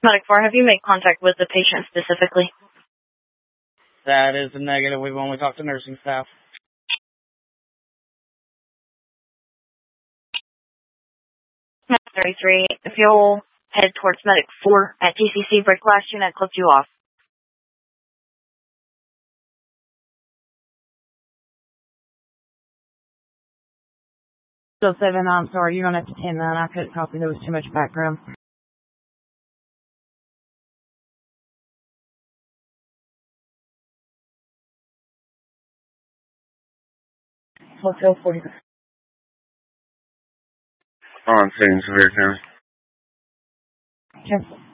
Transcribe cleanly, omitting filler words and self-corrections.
Medic 4, have you made contact with the patient specifically? That is a negative. We've only talked to nursing staff. Medic 33, if you'll head towards Medic 4 at TCC, break last unit, clipped you off. So 7, I'm sorry, you're going to have to 10-9. I couldn't copy. There was too much background. Hotel 40. On scene, Sevier County. Cancel.